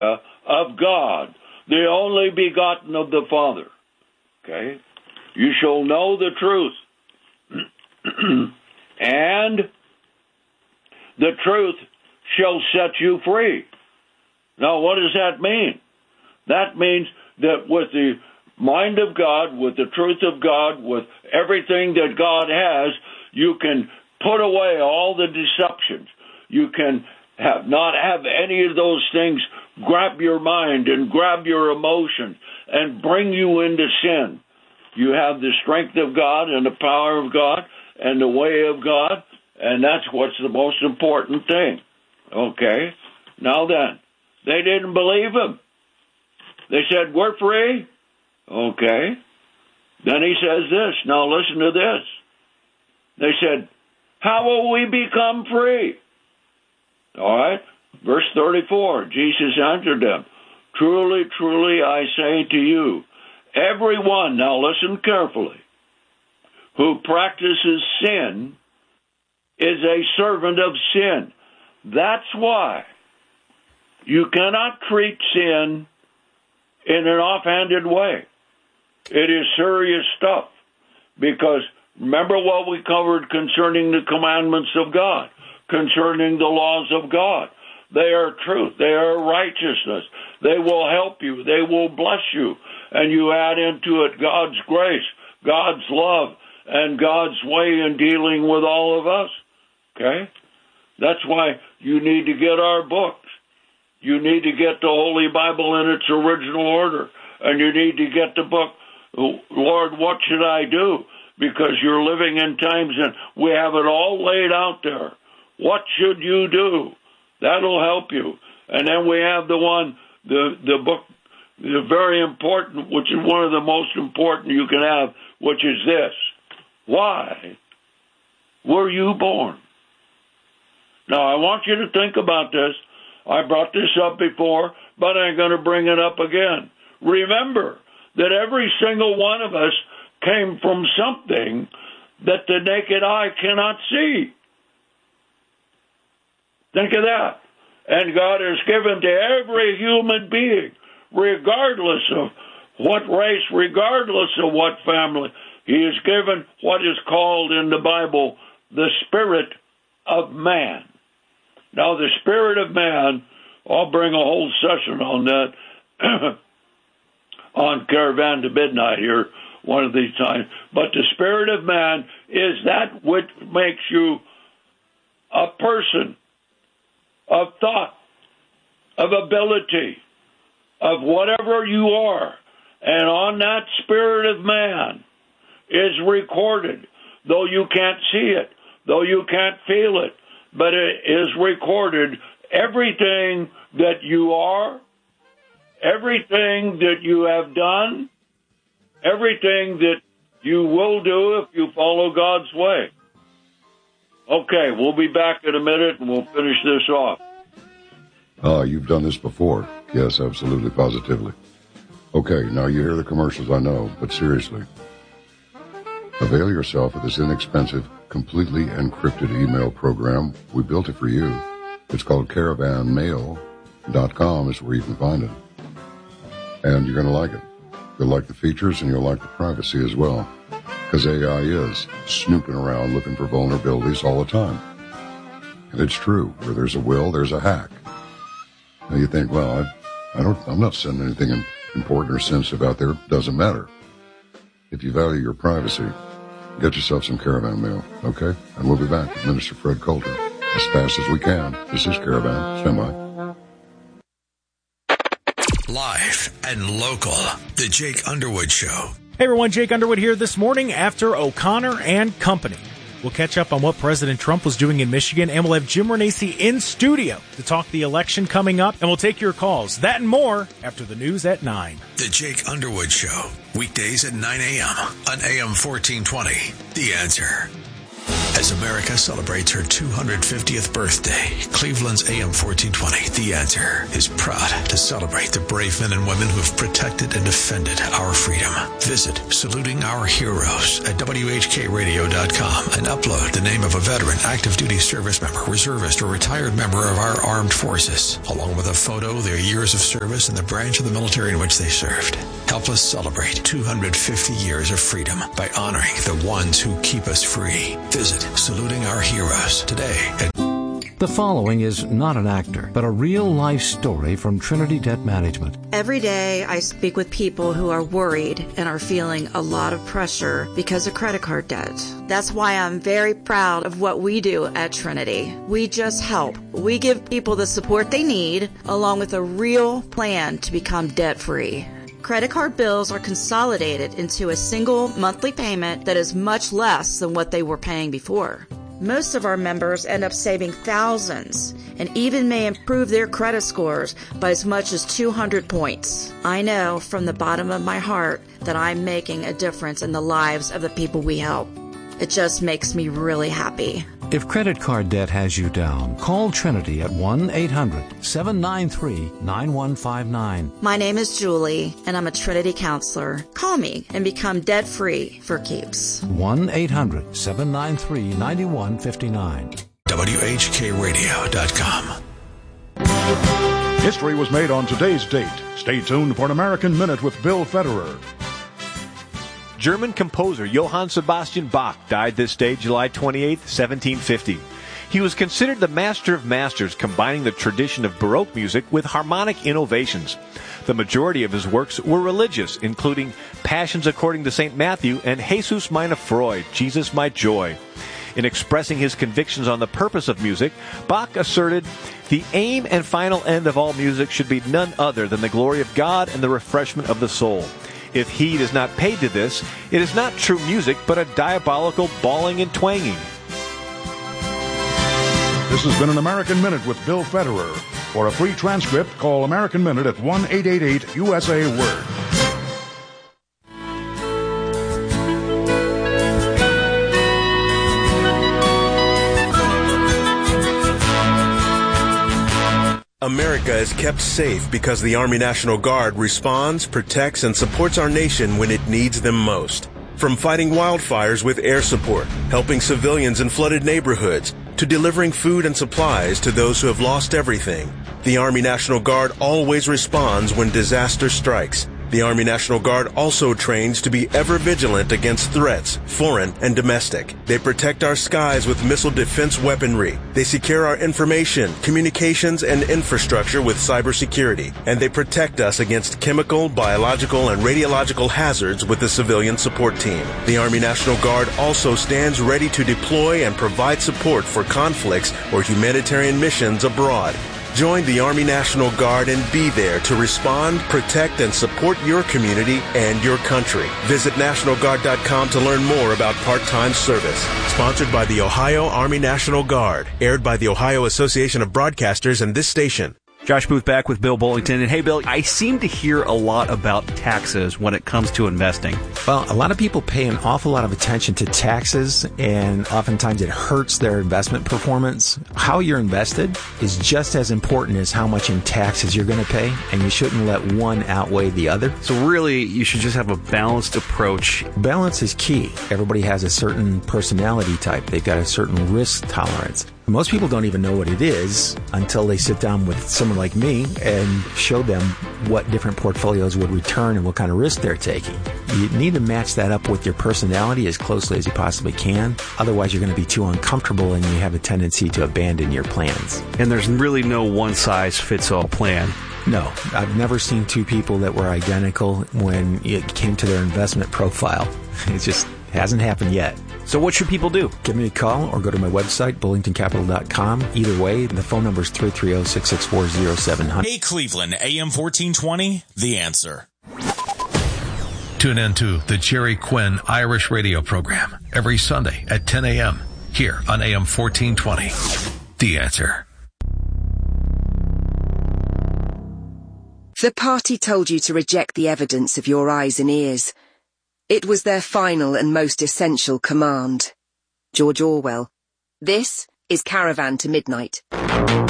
of God, the only begotten of the Father. Okay? You shall know the truth. And the truth shall set you free. Now, what does that mean? That means that with the mind of God, with the truth of God, with everything that God has, you can put away all the deceptions. You can not have any of those things grab your mind and grab your emotions and bring you into sin. You have the strength of God and the power of God and the way of God, and that's what's the most important thing. Okay? Now then, they didn't believe him. They said, we're free. Okay. Then he says this. Now listen to this. They said, how will we become free? All right. Verse 34, Jesus answered them, truly, truly, I say to you, everyone, now listen carefully, who practices sin is a servant of sin. That's why you cannot treat sin in an offhanded way. It is serious stuff, because remember what we covered concerning the commandments of God, concerning the laws of God. They are truth. They are righteousness. They will help you. They will bless you. And you add into it God's grace, God's love, and God's way in dealing with all of us. Okay? That's why you need to get our books. You need to get the Holy Bible in its original order. And you need to get the book, Lord, what should I do? Because you're living in times and we have it all laid out there. What should you do? That'll help you. And then we have the one, the book, the very important, which is one of the most important you can have, which is this. Why were you born? Now, I want you to think about this. I brought this up before, but I'm going to bring it up again. Remember that every single one of us came from something that the naked eye cannot see. Think of that. And God has given to every human being, regardless of what race, regardless of what family, He has given what is called in the Bible the spirit of man. Now, the spirit of man, I'll bring a whole session on that on Caravan to Midnight here one of these times. But the spirit of man is that which makes you a person of thought, of ability, of whatever you are. And on that spirit of man is recorded, though you can't see it, though you can't feel it, but it is recorded everything that you are, everything that you have done, everything that you will do if you follow God's way. Okay, we'll be back in a minute and we'll finish this off. You've done this before. Yes, absolutely, positively. Okay, now you hear the commercials, I know, but seriously. Avail yourself of this inexpensive, completely encrypted email program. We built it for you. It's called caravanmail.com is where you can find it. And you're going to like it. You'll like the features and you'll like the privacy as well. Because AI is snooping around looking for vulnerabilities all the time. And it's true. Where there's a will, there's a hack. Now you think, well, I'm not sending anything important or sensitive out there. Doesn't matter. If you value your privacy, get yourself some Caravan Mail, okay? And we'll be back with Minister Fred Coulter as fast as we can. This is Caravan. Stand by. Live and local, The Jake Underwood Show. Hey everyone, Jake Underwood here this morning after O'Connor and Company. We'll catch up on what President Trump was doing in Michigan, and we'll have Jim Renacci in studio to talk the election coming up, and we'll take your calls. That and more after the news at 9. The Jake Underwood Show, weekdays at 9 a.m. on AM 1420. The Answer. As America celebrates her 250th birthday, Cleveland's AM 1420, The Answer, is proud to celebrate the brave men and women who have protected and defended our freedom. Visit Saluting Our Heroes at WHKRadio.com and upload the name of a veteran, active duty service member, reservist, or retired member of our armed forces, along with a photo, their years of service, and the branch of the military in which they served. Help us celebrate 250 years of freedom by honoring the ones who keep us free. Visit Saluting Our Heroes today. The following is not an actor, but a real-life story from Trinity Debt Management. Every day I speak with people who are worried and are feeling a lot of pressure because of credit card debt. That's why I'm very proud of what we do at Trinity. We just help. We give people the support they need, along with a real plan to become debt-free. Credit card bills are consolidated into a single monthly payment that is much less than what they were paying before. Most of our members end up saving thousands and even may improve their credit scores by as much as 200 points. I know from the bottom of my heart that I'm making a difference in the lives of the people we help. It just makes me really happy. If credit card debt has you down, call Trinity at 1-800-793-9159. My name is Julie, and I'm a Trinity counselor. Call me and become debt-free for keeps. 1-800-793-9159. WHKRadio.com. History was made on today's date. Stay tuned for an American Minute with Bill Federer. German composer Johann Sebastian Bach died this day, July 28, 1750. He was considered the master of masters, combining the tradition of Baroque music with harmonic innovations. The majority of his works were religious, including Passions According to St. Matthew and Jesus meine Freude, Jesus my Joy. In expressing his convictions on the purpose of music, Bach asserted, "The aim and final end of all music should be none other than the glory of God and the refreshment of the soul. If heed is not paid to this, it is not true music, but a diabolical bawling and twanging." This has been an American Minute with Bill Federer. For a free transcript, call American Minute at 1-888-USA-WORD. America is kept safe because the Army National Guard responds, protects, and supports our nation when it needs them most. From fighting wildfires with air support, helping civilians in flooded neighborhoods, to delivering food and supplies to those who have lost everything, the Army National Guard always responds when disaster strikes. The Army National Guard also trains to be ever vigilant against threats, foreign and domestic. They protect our skies with missile defense weaponry. They secure our information, communications, and infrastructure with cybersecurity. And they protect us against chemical, biological, and radiological hazards with the civilian support team. The Army National Guard also stands ready to deploy and provide support for conflicts or humanitarian missions abroad. Join the Army National Guard and be there to respond, protect, and support your community and your country. Visit NationalGuard.com to learn more about part-time service. Sponsored by the Ohio Army National Guard. Aired by the Ohio Association of Broadcasters and this station. Josh Booth back with Bill Bullington. And hey, Bill, I seem to hear a lot about taxes when it comes to investing. Well, a lot of people pay an awful lot of attention to taxes, and oftentimes it hurts their investment performance. How you're invested is just as important as how much in taxes you're going to pay, and you shouldn't let one outweigh the other. So really, you should just have a balanced approach. Balance is key. Everybody has a certain personality type. They've got a certain risk tolerance. Most people don't even know what it is until they sit down with someone like me and show them what different portfolios would return and what kind of risk they're taking. You need to match that up with your personality as closely as you possibly can. Otherwise, you're going to be too uncomfortable and you have a tendency to abandon your plans. And there's really no one-size-fits-all plan. No, I've never seen two people that were identical when it came to their investment profile. It just hasn't happened yet. So what should people do? Give me a call or go to my website, bullingtoncapital.com. Either way, the phone number is 330-664-0700. Hey, Cleveland, AM 1420, The Answer. Tune in to the Jerry Quinn Irish radio program every Sunday at 10 a.m. here on AM 1420, The Answer. The party told you to reject the evidence of your eyes and ears. It was their final and most essential command. George Orwell. This is Caravan to Midnight.